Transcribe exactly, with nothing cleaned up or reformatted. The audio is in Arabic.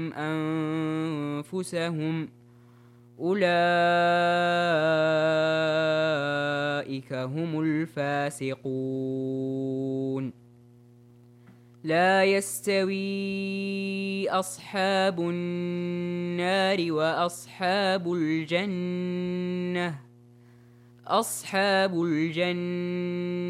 أنفسهم أولئك هم الفاسقون. لا يستوي أصحاب النار وأصحاب الجنة أصحاب الجنة